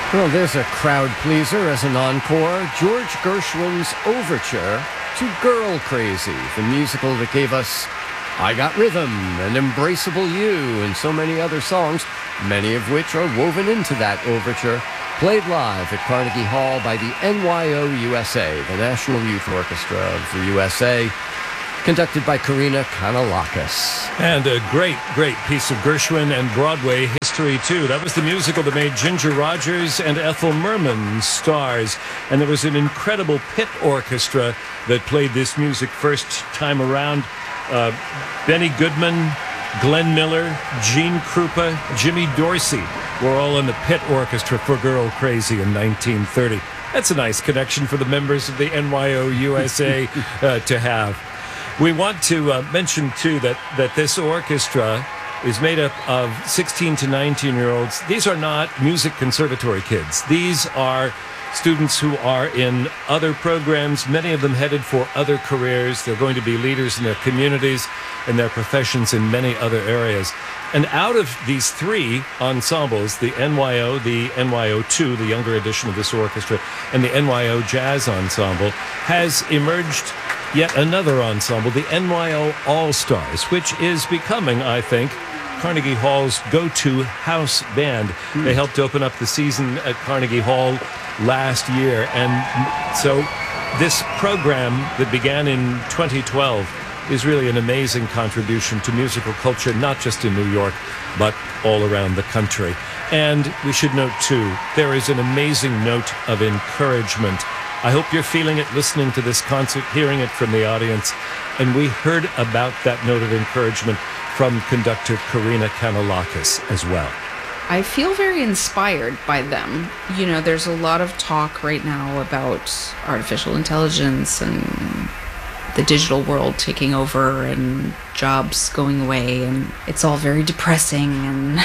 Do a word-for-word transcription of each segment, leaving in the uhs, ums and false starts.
Well, there's a crowd pleaser as an encore. George Gershwin's overture to Girl Crazy, the musical that gave us I Got Rhythm and Embraceable You and so many other songs, many of which are woven into that overture, played live at Carnegie Hall by the N Y O U S A, the National Youth Orchestra of the U S A, conducted by Karina Kanalakis. And a great, great piece of Gershwin and Broadway history, too. That was the musical that made Ginger Rogers and Ethel Merman stars. And there was an incredible pit orchestra that played this music first time around. Uh, Benny Goodman, Glenn Miller, Gene Krupa, Jimmy Dorsey were all in the pit orchestra for Girl Crazy in nineteen thirty. That's a nice connection for the members of the N Y O U S A uh, to have. We want to uh, mention, too, that, that this orchestra is made up of sixteen to nineteen-year-olds. These are not music conservatory kids. These are students who are in other programs, many of them headed for other careers. They're going to be leaders in their communities and their professions in many other areas. And out of these three ensembles, the N Y O, the N Y O two, the younger edition of this orchestra, and the N Y O Jazz Ensemble, has emerged yet another ensemble, the N Y O All-Stars, which is becoming, I think, Carnegie Hall's go-to house band. Mm. They helped open up the season at Carnegie Hall last year. And so this program that began in twenty twelve is really an amazing contribution to musical culture, not just in New York, but all around the country. And we should note, too, there is an amazing note of encouragement. I hope you're feeling it listening to this concert, hearing it from the audience. And we heard about that note of encouragement from conductor Karina Kanalakis as well. I feel very inspired by them. You know, there's a lot of talk right now about artificial intelligence and the digital world taking over and jobs going away, and it's all very depressing and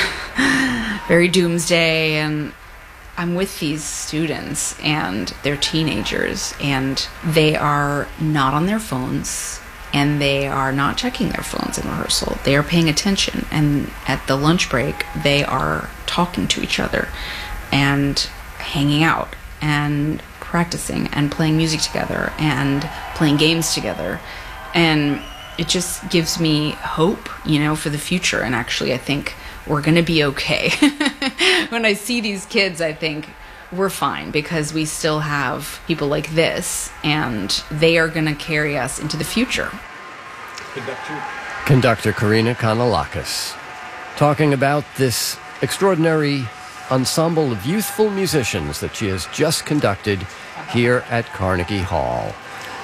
very doomsday. And I'm with these students, and they're teenagers, and they are not on their phones, and they are not checking their phones in rehearsal. They are paying attention, and at the lunch break, they are talking to each other and hanging out and practicing and playing music together and playing games together. And it just gives me hope, you know, for the future. And actually, I think we're going to be okay. When I see these kids, I think we're fine because we still have people like this, and they are going to carry us into the future. Conductor, Conductor Karina Kanalakis, talking about this extraordinary ensemble of youthful musicians that she has just conducted here at Carnegie Hall.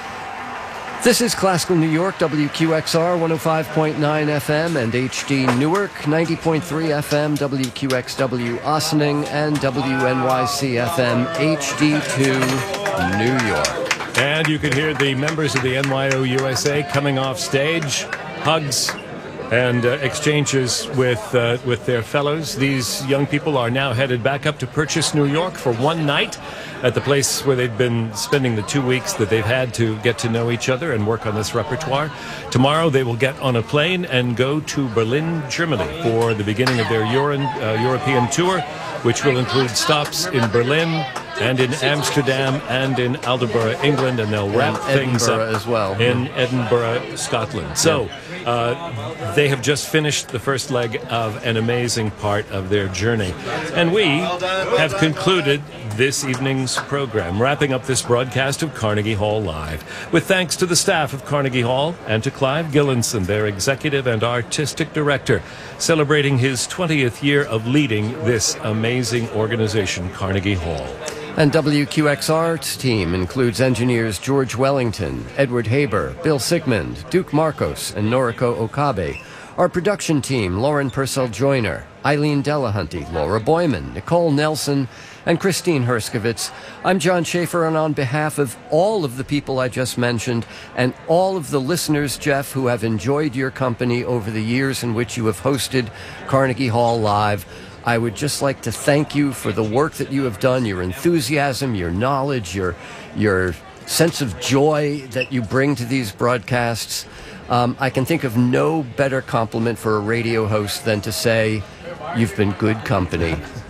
This is Classical New York, W Q X R one oh five point nine F M and H D Newark, ninety point three F M, W Q X W Ossining, and W N Y C F M H D two New York. And you can hear the members of the N Y O U S A coming off stage, hugs and uh, exchanges with uh, with their fellows. These young people are now headed back up to Purchase, New York for one night at the place where they've been spending the two weeks that they've had to get to know each other and work on this repertoire. Tomorrow they will get on a plane and go to Berlin, Germany for the beginning of their Euro- uh, European tour, which will include stops in Berlin and in Amsterdam and in Aldeburgh, England, and they'll wrap and things Edinburgh up as well. in Edinburgh, Scotland. So uh, they have just finished the first leg of an amazing part of their journey. And we have concluded this evening's program, wrapping up this broadcast of Carnegie Hall Live, with thanks to the staff of Carnegie Hall and to Clive Gillinson, their executive and artistic director, celebrating his twentieth year of leading this amazing organization, Carnegie Hall. And W Q X R's team includes engineers George Wellington, Edward Haber, Bill Sigmund, Duke Marcos, and Noriko Okabe. Our production team, Lauren Purcell-Joyner, Eileen Delahunty, Laura Boyman, Nicole Nelson, and Christine Herskovitz. I'm John Schaefer, and on behalf of all of the people I just mentioned and all of the listeners, Jeff, who have enjoyed your company over the years in which you have hosted Carnegie Hall Live, I would just like to thank you for the work that you have done, your enthusiasm, your knowledge, your your sense of joy that you bring to these broadcasts. Um, I can think of no better compliment for a radio host than to say, you've been good company.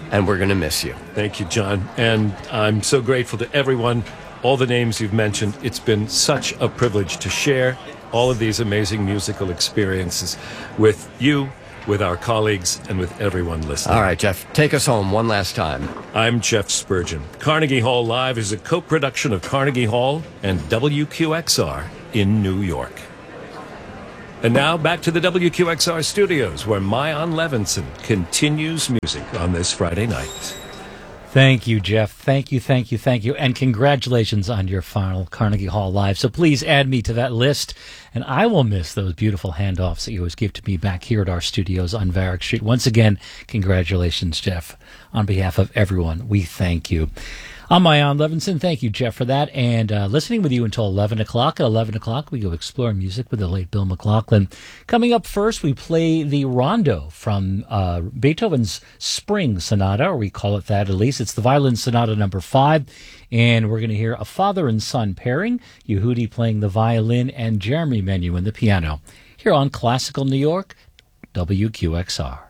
and we're going to miss you. Thank you, John. And I'm so grateful to everyone, all the names you've mentioned. It's been such a privilege to share all of these amazing musical experiences with you, with our colleagues, and with everyone listening. All right, Jeff, take us home one last time. I'm Jeff Spurgeon. Carnegie Hall Live is a co-production of Carnegie Hall and W Q X R in New York. And now back to the W Q X R studios, where Maayan Levinson continues music on this Friday night. Thank you, Jeff. Thank you, thank you, thank you. And congratulations on your final Carnegie Hall Live. So please add me to that list. And I will miss those beautiful handoffs that you always give to me back here at our studios on Varick Street. Once again, congratulations, Jeff. On behalf of everyone, we thank you. I'm Maayan Levinson. Thank you, Jeff, for that. And uh, listening with you until eleven o'clock. At eleven o'clock, we go explore music with the late Bill McLaughlin. Coming up first, we play the Rondo from uh, Beethoven's Spring Sonata, or we call it that at least. It's the Violin Sonata number five. And we're going to hear a father and son pairing, Yehudi playing the violin and Jeremy Menuhin the piano, here on Classical New York, W Q X R.